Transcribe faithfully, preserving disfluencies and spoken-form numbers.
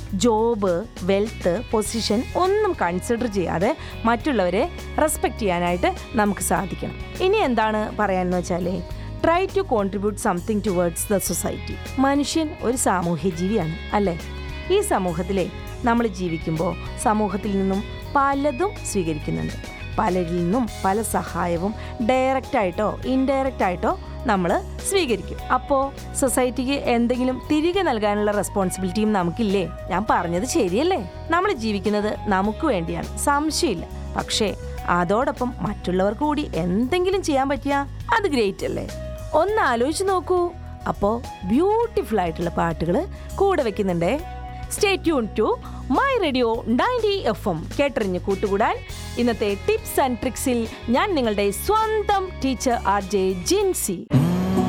Job, wealth, position ഒന്നും consider ചെയ്യാതെ മറ്റുള്ളവരെ റെസ്പെക്റ്റ് ചെയ്യാനായിട്ട് നമുക്ക് സാധിക്കണം. ഇനി എന്താണ് പറയാനെന്ന് വെച്ചാൽ, try to contribute something towards the society. മനുഷ്യൻ ഒരു സാമൂഹ്യ ജീവിയാണ് അല്ലേ? ഈ സമൂഹത്തിലെ നമ്മൾ ജീവിക്കുമ്പോൾ സമൂഹത്തിൽ നിന്നും പലതും സ്വീകരിക്കുന്നുണ്ട്. പലരിൽ നിന്നും പല സഹായവും ഡയറക്റ്റായിട്ടോ ഇൻഡയറക്റ്റായിട്ടോ നമ്മൾ സ്വീകരിക്കും. അപ്പോൾ സൊസൈറ്റിക്ക് എന്തെങ്കിലും തിരികെ നൽകാനുള്ള റെസ്പോൺസിബിലിറ്റിയും നമുക്കില്ലേ? ഞാൻ പറഞ്ഞത് ശരിയല്ലേ? നമ്മൾ ജീവിക്കുന്നത് നമുക്ക് വേണ്ടിയാണ്, സംശയമില്ല. പക്ഷേ അതോടൊപ്പം മറ്റുള്ളവർക്ക് കൂടി എന്തെങ്കിലും ചെയ്യാൻ പറ്റിയാൽ അത് ഗ്രേറ്റ് അല്ലേ? ഒന്ന് ആലോചിച്ച് നോക്കൂ. അപ്പോൾ ബ്യൂട്ടിഫുൾ ആയിട്ടുള്ള പാട്ടുകൾ കൂടെ വെക്കുന്നുണ്ടേ. Stay tune to my radio ninety F M. കേട്ടറിഞ്ഞ് കൂട്ടുകൂടാൻ ഇന്നത്തെ ടിപ്സ് ആൻഡ് ട്രിക്സിൽ ഞാൻ നിങ്ങളുടെ സ്വന്തം ടീച്ചർ ആർ ജെ ജിൻസി.